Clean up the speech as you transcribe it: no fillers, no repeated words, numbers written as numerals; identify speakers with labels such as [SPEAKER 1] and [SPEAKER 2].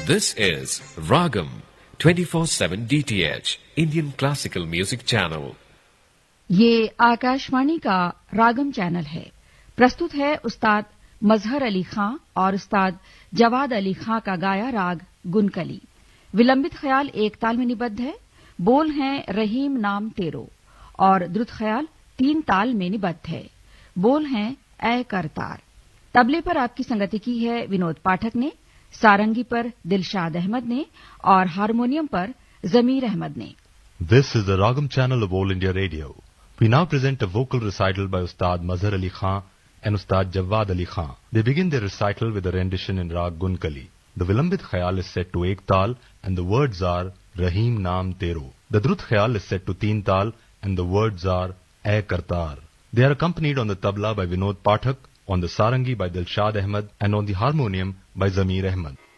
[SPEAKER 1] This is Ragam 24/7 DTH Indian Classical Music Channel.
[SPEAKER 2] ये आकाशवाणी का रागम channel है। प्रस्तुत है उस्ताद मजहर अली खां और उस्ताद जवाद अली खां का गाया राग गुनकली। विलंबित ख्याल एक ताल में निबद्ध है। बोल हैं रहीम नाम तेरो और द्रुत ख्याल 3 ताल में निबद्ध है। बोल हैं ऐ करतार। तबले पर आपकी संगति की है विनोद पाठक ने, सारंगी पर दिलशाद अहमद ने और हारमोनियम पर जमीर अहमद ने।
[SPEAKER 3] This is the Ragam channel of All India Radio. We now present a vocal recital by Ustad Mazhar Ali Khan and Ustad Jawad Ali Khan. They begin their recital with a rendition in Rag Gunkali. The Vilambit Khayal is set to Ek Tal and the words are Rahim Naam Tero. The Drut Khayal is set to Teen Tal and the words are Ay Kartar. They are accompanied on the tabla by Vinod Pathak, on the sarangi by Dilshad Ahmed and on the harmonium by Zameer Ahmed.